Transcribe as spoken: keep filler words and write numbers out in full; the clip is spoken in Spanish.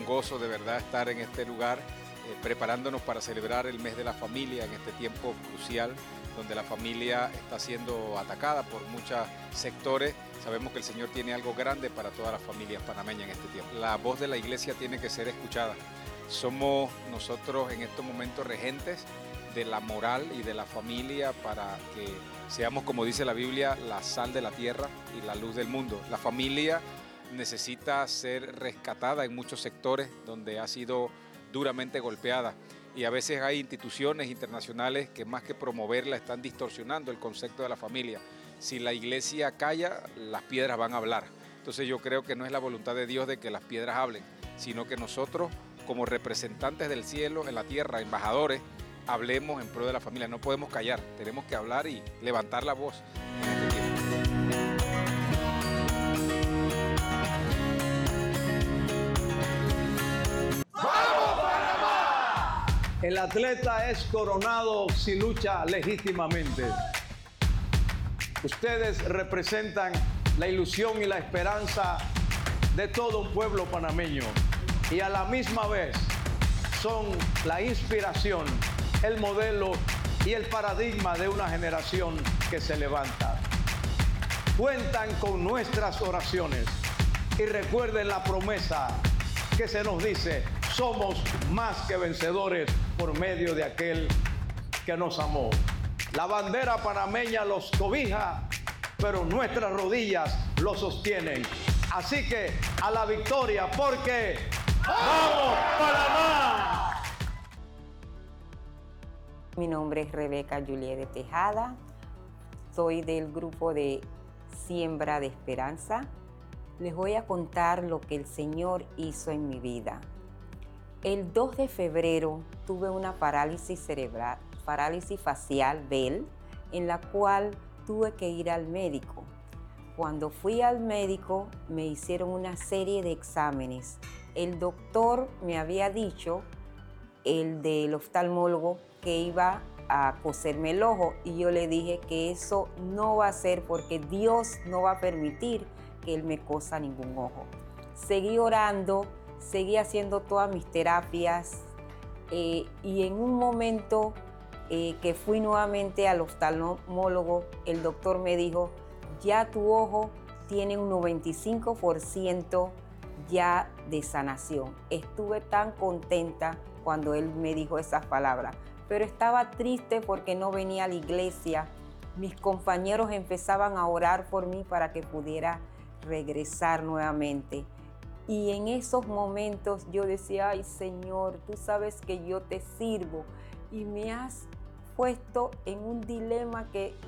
gozo de verdad estar en este lugar, eh, preparándonos para celebrar el mes de la familia en este tiempo crucial, donde la familia está siendo atacada por muchos sectores. Sabemos que el Señor tiene algo grande para todas las familias panameñas en este tiempo. La voz de la iglesia tiene que ser escuchada. Somos nosotros en estos momentos regentes de la moral y de la familia para que seamos, como dice la Biblia, la sal de la tierra y la luz del mundo. La familia necesita ser rescatada en muchos sectores donde ha sido duramente golpeada, y a veces hay instituciones internacionales que más que promoverla están distorsionando el concepto de la familia. Si la iglesia calla, las piedras van a hablar. Entonces yo creo que no es la voluntad de Dios de que las piedras hablen, sino que nosotros, como representantes del cielo en la tierra, embajadores, hablemos en pro de la familia. No podemos callar, tenemos que hablar y levantar la voz en este tiempo. El atleta es coronado si lucha legítimamente. Ustedes representan la ilusión y la esperanza de todo un pueblo panameño y a la misma vez son la inspiración, el modelo y el paradigma de una generación que se levanta. Cuentan con nuestras oraciones y recuerden la promesa que se nos dice: somos más que vencedores por medio de aquel que nos amó. La bandera panameña los cobija, pero nuestras rodillas los sostienen. Así que a la victoria, porque ¡vamos, Panamá! Mi nombre es Rebeca Juliet de Tejada. Soy del grupo de Siembra de Esperanza. Les voy a contar lo que el Señor hizo en mi vida. El dos de febrero tuve una parálisis cerebral, parálisis facial, B E L, en la cual tuve que ir al médico. Cuando fui al médico me hicieron una serie de exámenes. El doctor me había dicho, el del oftalmólogo, que iba a coserme el ojo, y yo le dije que eso no va a ser porque Dios no va a permitir que Él me cosa ningún ojo. Seguí orando, seguí haciendo todas mis terapias eh, y en un momento eh, que fui nuevamente al oftalmólogo, el doctor me dijo: ya tu ojo tiene un noventa y cinco por ciento ya de sanación. Estuve tan contenta cuando él me dijo esas palabras, pero estaba triste porque no venía a la iglesia. Mis compañeros empezaban a orar por mí para que pudiera regresar nuevamente. Y en esos momentos yo decía: ay, Señor, tú sabes que yo te sirvo y me has puesto en un dilema que